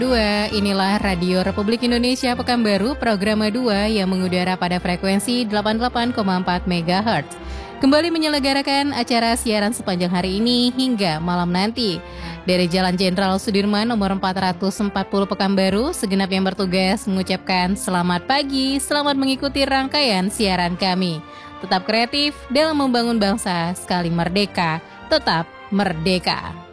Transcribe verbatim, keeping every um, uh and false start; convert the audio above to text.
Dua, inilah Radio Republik Indonesia Pekanbaru, program dua yang mengudara pada frekuensi delapan puluh delapan koma empat megahertz. Kembali menyelenggarakan acara siaran sepanjang hari ini hingga malam nanti. Dari Jalan Jenderal Sudirman nomor empat ratus empat puluh Pekanbaru, segenap yang bertugas mengucapkan selamat pagi, selamat mengikuti rangkaian siaran kami. Tetap kreatif dalam membangun bangsa sekali merdeka, tetap merdeka.